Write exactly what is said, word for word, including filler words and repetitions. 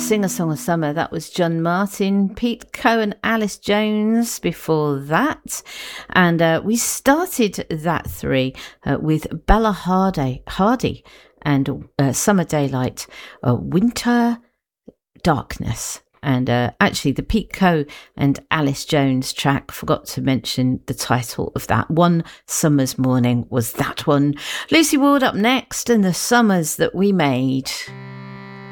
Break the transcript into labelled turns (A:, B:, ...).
A: Sing a Song of Summer. That was John Martin, Pete Coe and Alice Jones before that. And uh, we started that three uh, with Bella Hardy, Hardy and uh, Summer Daylight, uh, Winter Darkness. And uh, actually, the Pete Coe and Alice Jones track, forgot to mention the title of that. One Summer's Morning was that one. Lucy Ward up next, and the Summers That We Made.